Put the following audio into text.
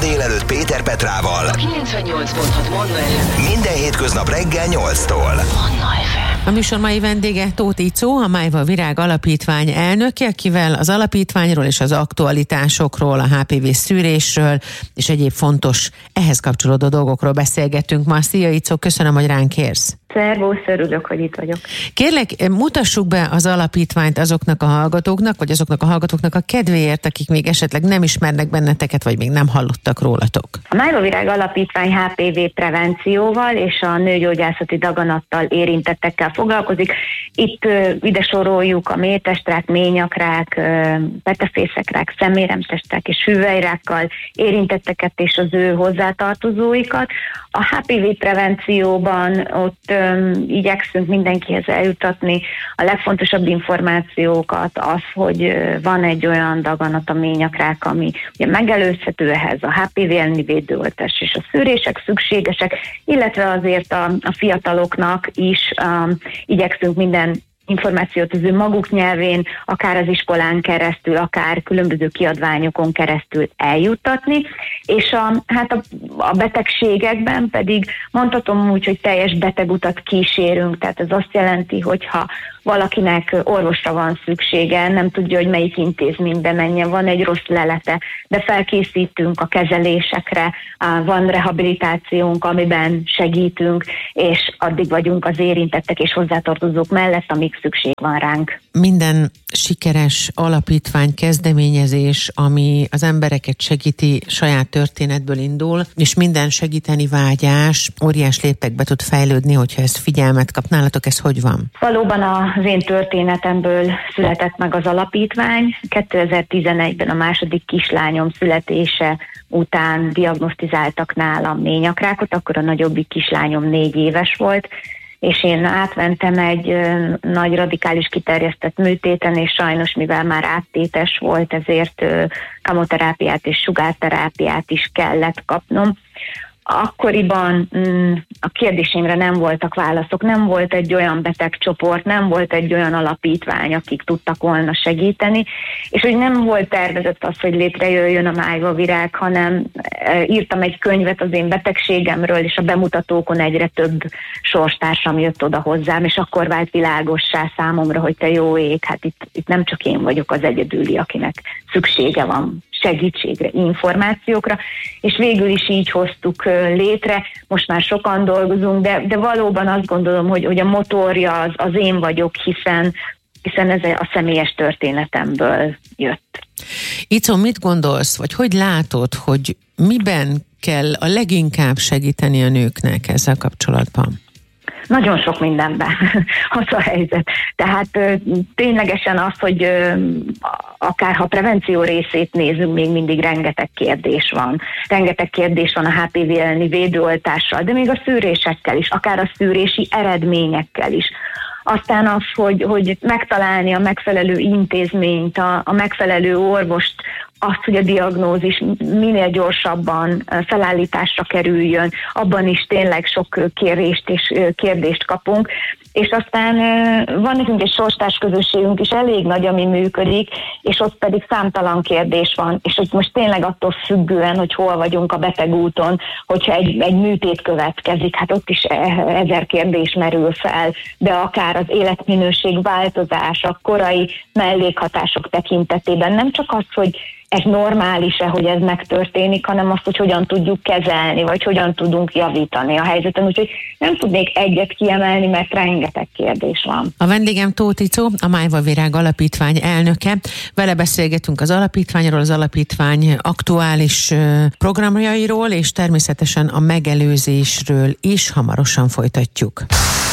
délelőtt Péter Petrával. A 98.6 Manna FM. Minden hétköznap reggel 8-tól. Manna FM. A műsor mai vendége Tóth Icó, a Májva Virág Alapítvány elnöke, akivel az alapítványról és az aktualitásokról, a HPV szűrésről és egyéb fontos ehhez kapcsolódó dolgokról beszélgetünk ma. Szia Icó, köszönöm, hogy ránk érsz. Szervusz, örülök, hogy itt vagyok. Kérlek, mutassuk be az alapítványt azoknak a hallgatóknak, vagy azoknak a hallgatóknak a kedvéért, akik még esetleg nem ismernek benneteket, vagy még nem hallottak rólatok. A Májva Virág Alapítvány HPV prevencióval és a nőgyógyászati daganattal érintettekkel foglalkozik. Itt ide soroljuk a méhtestrák, ményakrák, petefészekrák, szeméremtestek és hüvelyrákkal érintetteket és az ő hozzátartozóikat. A HPV prevencióban ott igyekszünk mindenkihez eljutatni a legfontosabb információkat, az, hogy van egy olyan daganat, a ményakrák, ami ugye megelőzhető, ehhez a HPV elleni védőoltás és a szűrések szükségesek, illetve azért a fiataloknak is igyekszünk minden információt az ő maguk nyelvén, akár az iskolán keresztül, akár különböző kiadványokon keresztül eljuttatni, és a betegségekben pedig mondhatom úgy, hogy teljes betegutat kísérünk, tehát ez azt jelenti, hogyha valakinek orvosra van szüksége, nem tudja, hogy melyik intézménybe menjen, van egy rossz lelete, de felkészítünk a kezelésekre, van rehabilitációnk, amiben segítünk, és addig vagyunk az érintettek és hozzátartozók mellett, amíg szükség van ránk. Minden sikeres alapítvány, kezdeményezés, ami az embereket segíti, saját történetből indul, és minden segíteni vágyás óriás léptekbe tud fejlődni, hogyha ezt figyelmet kap. Nálatok ez hogy van? Valóban az én történetemből született meg az alapítvány. 2011-ben a második kislányom születése után diagnosztizáltak nálam ményakrákot, akkor a nagyobbik kislányom 4 éves volt, és én átmentem egy nagy radikális kiterjesztett műtéten, és sajnos, mivel már áttétes volt, ezért kemoterápiát és sugárterápiát is kellett kapnom. Akkoriban a kérdéseimre nem voltak válaszok, nem volt egy olyan betegcsoport, nem volt egy olyan alapítvány, akik tudtak volna segíteni, és hogy nem volt tervezett az, hogy létrejöjjön a Májva Virág, hanem írtam egy könyvet az én betegségemről, és a bemutatókon egyre több sorstársam jött oda hozzám, és akkor vált világossá számomra, hogy te jó ég, hát itt nem csak én vagyok az egyedüli, akinek szüksége van segítségre, információkra, és végül is így hoztuk létre. Most már sokan dolgozunk, de valóban azt gondolom, hogy a motorja az én vagyok, hiszen ez a személyes történetemből jött. Icó, mit gondolsz, vagy hogy látod, hogy miben kell a leginkább segíteni a nőknek ezzel kapcsolatban? Nagyon sok mindenben az a helyzet. Tehát ténylegesen az, hogy akár ha prevenció részét nézünk, még mindig rengeteg kérdés van. Rengeteg kérdés van a HPV elleni védőoltással, de még a szűrésekkel is, akár a szűrési eredményekkel is. Aztán az, hogy megtalálni a megfelelő intézményt, a megfelelő orvost, azt, hogy a diagnózis minél gyorsabban felállításra kerüljön, abban is tényleg sok kérést és kérdést kapunk. És aztán van nekünk egy sorstárs közösségünk is elég nagy, ami működik, és ott pedig számtalan kérdés van, és hogy most tényleg attól függően, hogy hol vagyunk a betegúton, hogyha egy műtét következik, hát ott is 1000 kérdés merül fel, de akár az életminőség változása, korai mellékhatások tekintetében nem csak az, hogy ez normális-e, hogy ez megtörténik, hanem azt, hogy hogyan tudjuk kezelni, vagy hogyan tudunk javítani a helyzeten. Úgyhogy nem tudnék egyet kiemelni, mert rengeteg kérdés van. A vendégem Tóth Icó, a Májva Virág Alapítvány elnöke. Vele beszélgetünk az alapítványról, az alapítvány aktuális programjairól, és természetesen a megelőzésről is hamarosan folytatjuk.